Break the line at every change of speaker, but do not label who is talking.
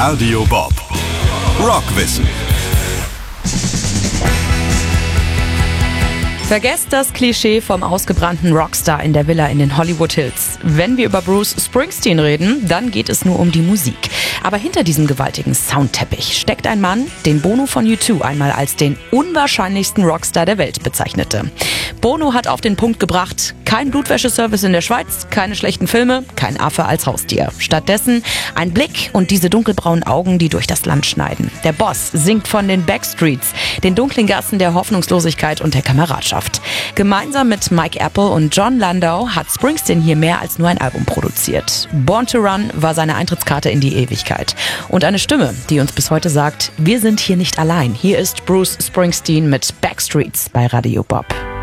Radio Bob. Rockwissen.
Vergesst das Klischee vom ausgebrannten Rockstar in der Villa in den Hollywood Hills. Wenn wir über Bruce Springsteen reden, dann geht es nur um die Musik. Aber hinter diesem gewaltigen Soundteppich steckt ein Mann, den Bono von U2 einmal als den unwahrscheinlichsten Rockstar der Welt bezeichnete. Bono hat auf den Punkt gebracht: kein Blutwäscheservice in der Schweiz, keine schlechten Filme, kein Affe als Haustier. Stattdessen ein Blick und diese dunkelbraunen Augen, die durch das Land schneiden. Der Boss singt von den Backstreets, den dunklen Gassen der Hoffnungslosigkeit und der Kameradschaft. Gemeinsam mit Mike Apple und Jon Landau hat Springsteen hier mehr als nur ein Album produziert. Born to Run war seine Eintrittskarte in die Ewigkeit. Und eine Stimme, die uns bis heute sagt: wir sind hier nicht allein. Hier ist Bruce Springsteen mit Backstreets bei Radio Bob.